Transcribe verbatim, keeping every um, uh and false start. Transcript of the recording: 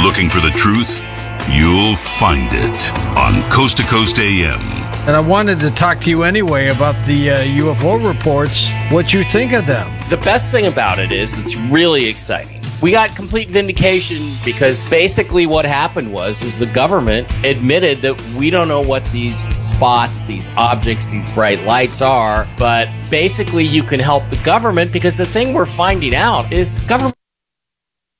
looking for the truth? You'll find it on Coast to Coast A M. And I wanted to talk to you anyway about the uh, U F O reports, what you think of them. The best thing about it is it's really exciting. We got complete vindication because basically what happened was is the government admitted that we don't know what these spots, these objects, these bright lights are, but basically you can help the government because the thing we're finding out is government